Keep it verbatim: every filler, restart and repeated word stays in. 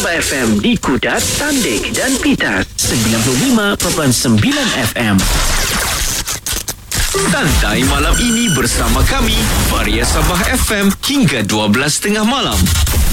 Sabah F M di Kudat, Tanding dan Pitas. sembilan puluh lima perpuluhan sembilan F M. Santai malam ini bersama kami, Varia Sabah F M hingga dua belas tiga puluh malam.